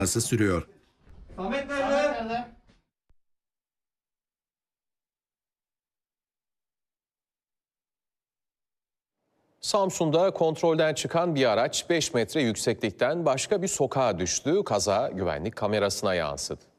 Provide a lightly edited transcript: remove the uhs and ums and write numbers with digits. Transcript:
sürüyor. Samet nerede? Samsun'da kontrolden çıkan bir araç 5 metre yükseklikten başka bir sokağa düştü. Kaza güvenlik kamerasına yansıdı.